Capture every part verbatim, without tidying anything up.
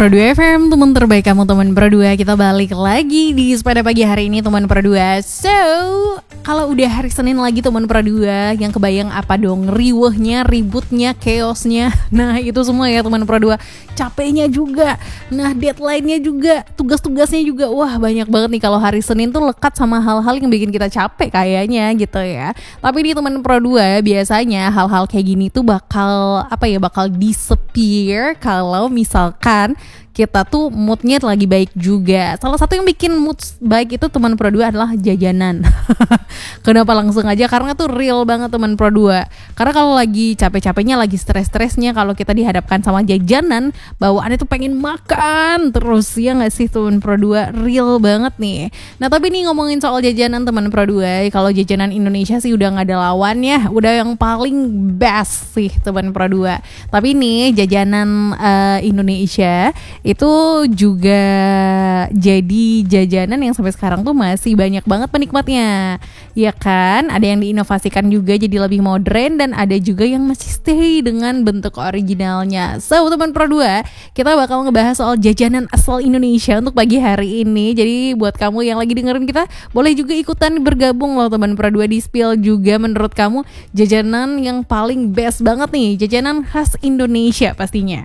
Pro dua F M, teman terbaik kamu teman Pro dua. Kita balik lagi di Sepeda Pagi hari ini teman Pro dua. So, kalau udah hari Senin lagi teman Pro dua, yang kebayang apa dong? Riwehnya, ributnya, chaosnya. Nah, itu semua ya teman Pro dua. Capeknya juga. Nah, deadline-nya juga, tugas-tugasnya juga. Wah, banyak banget nih kalau hari Senin tuh lekat sama hal-hal yang bikin kita capek kayaknya gitu ya. Tapi di teman Pro dua biasanya hal-hal kayak gini tuh bakal apa ya? Bakal disappear kalau misalkan kita tuh moodnya lagi baik juga. Salah satu yang bikin mood baik itu teman Pro dua adalah jajanan. Kenapa langsung aja? Karena tuh real banget teman Pro dua. Karena kalau lagi capek-capeknya, lagi stres-stresnya, kalau kita dihadapkan sama jajanan, bawaannya tuh pengen makan terus, ya gak sih teman Pro dua? Real banget nih. Nah tapi nih ngomongin soal jajanan teman Pro dua, kalau jajanan Indonesia sih udah gak ada lawannya, udah yang paling best sih teman Pro dua. Tapi nih jajanan uh, Indonesia itu juga jadi jajanan yang sampai sekarang tuh masih banyak banget penikmatnya, ya kan? Ada yang diinovasikan juga jadi lebih modern, dan ada juga yang masih stay dengan bentuk originalnya. So teman Pro dua, kita bakal ngebahas soal jajanan asal Indonesia untuk pagi hari ini. Jadi buat kamu yang lagi dengerin kita, boleh juga ikutan bergabung loh teman Pro dua, di spill juga menurut kamu jajanan yang paling best banget nih, jajanan khas Indonesia pastinya.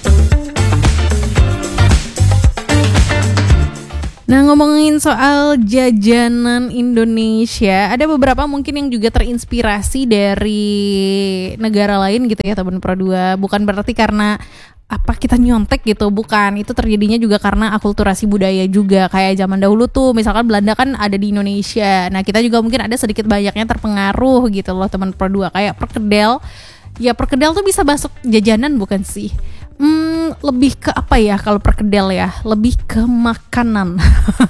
Nah, ngomongin soal jajanan Indonesia, ada beberapa mungkin yang juga terinspirasi dari negara lain gitu ya teman Pro dua. Bukan berarti karena apa kita nyontek gitu, bukan. Itu terjadinya juga karena akulturasi budaya juga. Kayak zaman dahulu tuh misalkan Belanda kan ada di Indonesia. Nah, kita juga mungkin ada sedikit banyaknya terpengaruh gitu loh teman Pro dua. Kayak perkedel. Ya perkedel tuh bisa masuk jajanan bukan sih? Hmm, lebih ke apa ya kalau perkedel ya? Lebih ke makanan.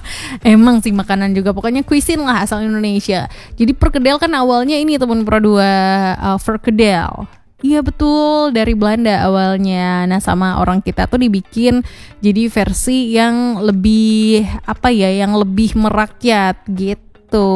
Emang sih makanan juga, pokoknya cuisine lah asal Indonesia. Jadi perkedel kan awalnya ini teman Pro dua, uh, perkedel. Iya betul, dari Belanda awalnya. Nah sama orang kita tuh dibikin jadi versi yang lebih apa ya, yang lebih merakyat gitu.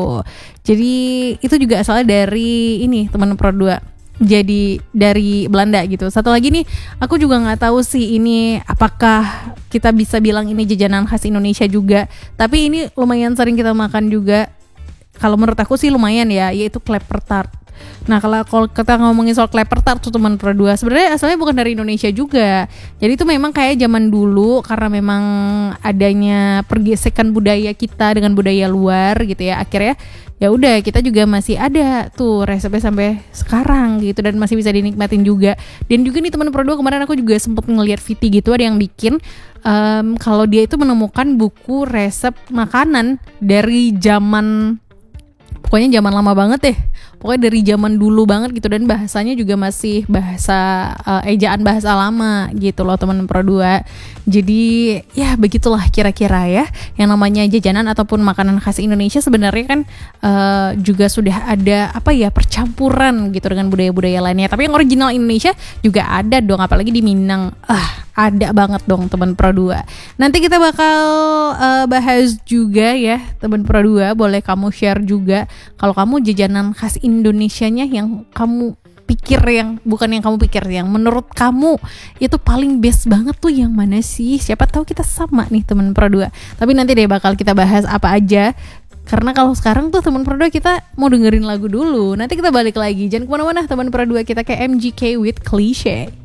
Jadi itu juga asalnya dari ini teman Pro dua. Jadi dari Belanda gitu. Satu lagi nih, aku juga nggak tahu sih ini apakah kita bisa bilang ini jajanan khas Indonesia juga. Tapi ini lumayan sering kita makan juga. Kalau menurut aku sih lumayan ya, yaitu Kleper Tart. Nah kalau kalau kita ngomongin soal Kleper Tart tuh teman Pro dua, sebenarnya asalnya bukan dari Indonesia juga. Jadi itu memang kayak zaman dulu karena memang adanya pergesekan budaya kita dengan budaya luar gitu ya. Akhirnya ya udah kita juga masih ada tuh resepnya sampai sekarang gitu, dan masih bisa dinikmatin juga. Dan juga nih teman Pro dua, kemarin aku juga sempet ngeliat V T gitu, ada yang bikin um, kalau dia itu menemukan buku resep makanan dari zaman, pokoknya zaman lama banget deh, pokoknya dari zaman dulu banget gitu, dan bahasanya juga masih bahasa uh, ejaan bahasa lama gitu loh teman Pro dua. Jadi ya begitulah kira-kira ya yang namanya jajanan ataupun makanan khas Indonesia. Sebenarnya kan uh, juga sudah ada apa ya, percampuran gitu dengan budaya-budaya lainnya. Tapi yang original Indonesia juga ada dong, apalagi di Minang. Ah, ada banget dong teman Pro dua. Nanti kita bakal uh, bahas juga ya teman Pro dua. Boleh kamu share juga kalau kamu jajanan khas Indonesianya yang kamu pikir, yang bukan yang kamu pikir, yang menurut kamu itu paling best banget tuh yang mana sih? Siapa tahu kita sama nih teman Pro dua. Tapi nanti deh bakal kita bahas apa aja. Karena kalau sekarang tuh teman Pro dua kita mau dengerin lagu dulu. Nanti kita balik lagi. Jangan kemana-mana teman Pro dua, kita ke M G K with Cliche.